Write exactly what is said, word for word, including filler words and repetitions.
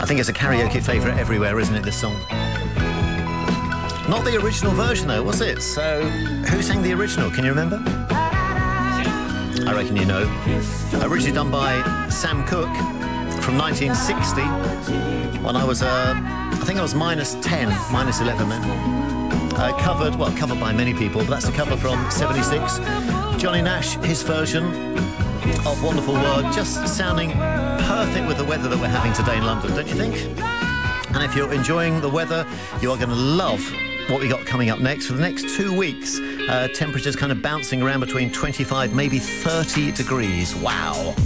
I think it's a karaoke favourite everywhere, isn't it, this song? Not the original version, though, was it? So, who sang the original? Can you remember? I reckon you know. Originally done by Sam Cooke from nineteen sixty, when I was, uh, I think I was minus ten, minus eleven then. Uh, covered, well, covered by many people, but that's a cover from seventy-six. Johnny Nash, his version of Wonderful World, just sounding perfect with the weather that we're having today in London, don't you think? And if you're enjoying the weather, you are going to love what we got coming up next. For the next two weeks, uh, temperatures kind of bouncing around between twenty-five, maybe thirty degrees. Wow.